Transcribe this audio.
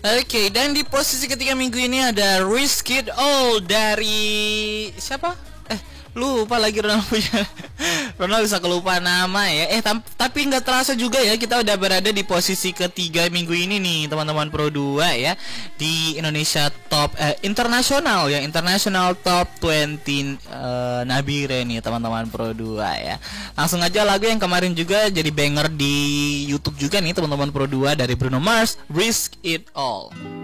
Oke, dan di posisi ketiga minggu ini ada Risk It All dari siapa? Lupa lagi Ronald punya. Ronald bisa kelupaan nama ya. Tapi nggak terasa juga ya, kita udah berada di posisi ketiga minggu ini nih teman-teman Pro 2 ya, di Indonesia Top Internasional ya, International Top 20 Nabire nih teman-teman Pro 2 ya. Langsung aja lagu yang kemarin juga jadi banger di YouTube juga nih teman-teman Pro 2 dari Bruno Mars, Risk It All.